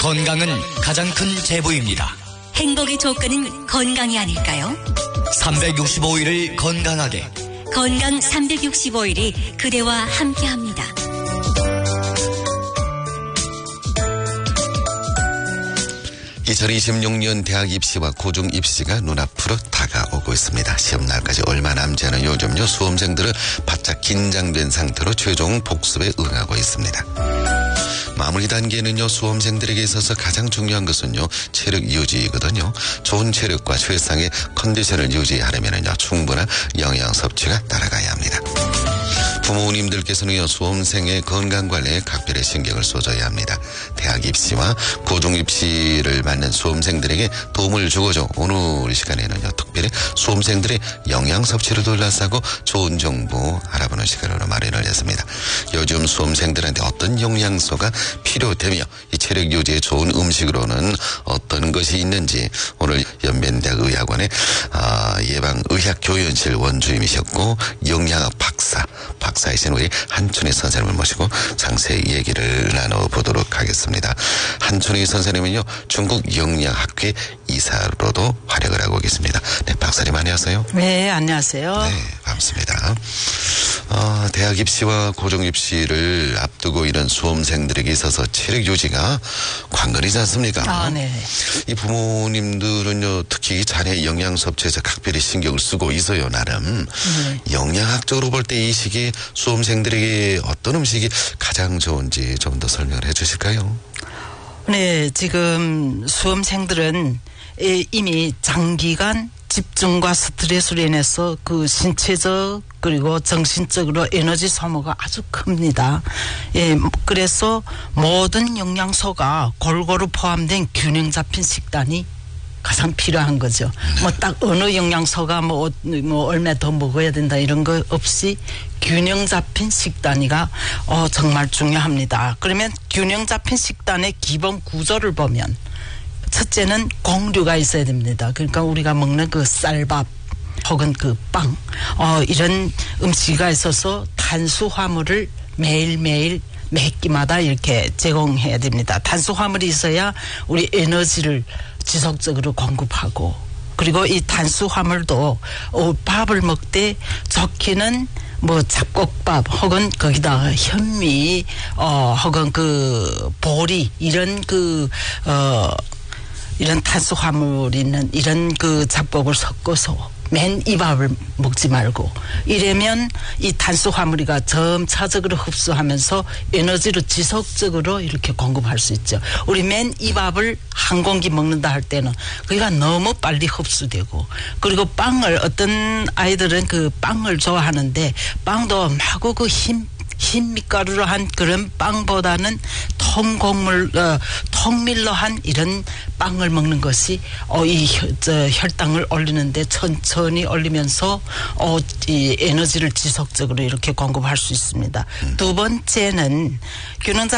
건강은 가장 큰 제보입니다. 행복의 조건은 건강이 아닐까요? 365일을 건강하게. 건강 365일이 그대와 함께합니다. (2026년) 대학 입시와 고중 입시가 눈앞으로 다가오고 있습니다. 시험날까지 얼마 남지 않은 요즘요, 수험생들은 바짝 긴장된 상태로 최종 복습에 응하고 있습니다. 마무리 단계는요, 수험생들에게 있어서 가장 중요한 것은요, 체력 유지이거든요. 좋은 체력과 최상의 컨디션을 유지하려면요, 충분한 영양 섭취가 따라가야 합니다. 부모님들께서는요, 수험생의 건강관리에 각별히 신경을 써줘야 합니다. 대학 입시와 고중 입시를 맞는 수험생들에게 도움을 주고자 오늘 이 시간에는요, 특별히 수험생들의 영양 섭취를 둘러싸고 좋은 정보 알아보는 시간으로 마련을 했습니다. 요즘 수험생들한테 어떤 영양소가 필요되며 이 체력 유지에 좋은 음식으로는 어떤 것이 있는지 오늘 연변대학 의학원의 예방의학교연실 원주임이셨고 영양학 박사이신 우리 한춘희 선생님을 모시고 상세히 얘기를 나눠보도록 하겠습니다. 한춘희 선생님은요, 중국 영양학회 이사로도 활약을 하고 계십니다. 네, 박사님 안녕하세요. 네, 안녕하세요. 네, 반갑습니다. 대학 입시와 고중 입시를 앞두고 있는 수험생들에게 있어서 체력 유지가 관건이지 않습니까? 네. 이 부모님들은요, 특히 자녀의 영양 섭취에서 각별히 신경을 쓰고 있어요, 나름. 영양학적으로 볼 때 이 시기에 수험생들에게 어떤 음식이 가장 좋은지 좀 더 설명을 해 주실까요? 네, 지금 수험생들은 이미 장기간 집중과 스트레스로 인해서 그 신체적 그리고 정신적으로 에너지 소모가 아주 큽니다. 예, 그래서 모든 영양소가 골고루 포함된 균형 잡힌 식단이 가장 필요한 거죠. 뭐 딱 어느 영양소가 뭐 얼마 더 먹어야 된다 이런 거 없이 균형 잡힌 식단이가 정말 중요합니다. 그러면 균형 잡힌 식단의 기본 구조를 보면 첫째는 공류가 있어야 됩니다. 그러니까 우리가 먹는 그 쌀밥 혹은 그 빵, 이런 음식이 있어서 탄수화물을 매일매일 매 끼마다 이렇게 제공해야 됩니다. 탄수화물이 있어야 우리 에너지를 지속적으로 공급하고, 그리고 이 탄수화물도 밥을 먹되 좋게는 뭐 잡곡밥 혹은 거기다가 현미 혹은 그 보리 이런 이런 탄수화물 있는 이런 그 잡곡을 섞어서 맨 이 밥을 먹지 말고, 이러면 이 탄수화물이가 점차적으로 흡수하면서 에너지를 지속적으로 이렇게 공급할 수 있죠. 우리 맨 이 밥을 한 공기 먹는다 할 때는 그게 너무 빨리 흡수되고, 그리고 빵을 어떤 아이들은 그 빵을 좋아하는데 빵도 마구 그 흰 밀가루로 한 그런 빵보다는 통밀로 한 이런 빵을 먹는 것이 이 혈당을 올리는데 천천히 올리면서 이 에너지를 지속적으로 이렇게 공급할 수 있습니다. 두 번째는 균형